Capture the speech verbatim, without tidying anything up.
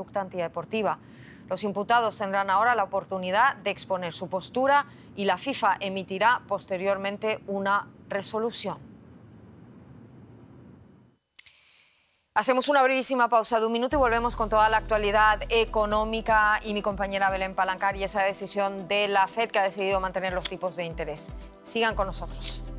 conducta antideportiva. Los imputados tendrán ahora la oportunidad de exponer su postura y la FIFA emitirá posteriormente una resolución. Hacemos una brevísima pausa de un minuto y volvemos con toda la actualidad económica y mi compañera Belén Palancar y esa decisión de la Fed que ha decidido mantener los tipos de interés. Sigan con nosotros.